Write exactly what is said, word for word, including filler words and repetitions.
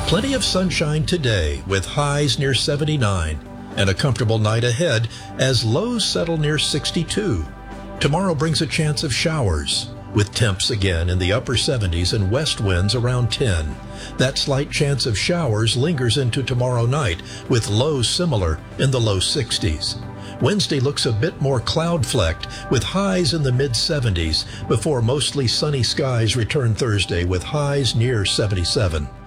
Plenty of sunshine today with highs near seventy-nine and a comfortable night ahead as lows settle near sixty-two. Tomorrow brings a chance of showers with temps again in the upper seventies and west winds around ten. That slight chance of showers lingers into tomorrow night with lows similar in the low sixties. Wednesday looks a bit more cloud-flecked with highs in the mid seventies before mostly sunny skies return Thursday with highs near seventy-seven.